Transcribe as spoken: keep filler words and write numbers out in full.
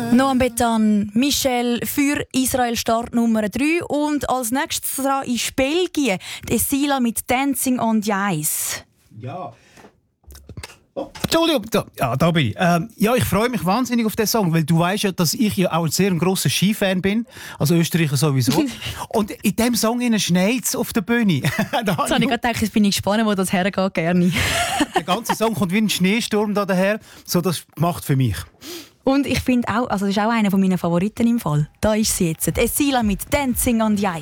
Noam Betan, Michel für Israel Start Nummer drei. Und als nächstes dran ist Belgien. Die Sila mit Dancing on the Ice. Ja. Oh, Entschuldigung, da, ja, da bin ich. Ähm, ja, ich freue mich wahnsinnig auf diesen Song, weil du weißt ja, dass ich ja auch ein sehr grosser Skifan bin. Also Österreicher sowieso. Und in diesem Song schneit es auf der Bühne. da Jetzt habe ich gerade gedacht, jetzt bin ich gespannt, wo das hergeht, gerne. Der ganze Song kommt wie ein Schneesturm da daher. So, das macht für mich. Und ich finde auch, also das ist auch einer meiner Favoriten im Fall. Da ist sie jetzt. Esila mit Dancing on the Ice.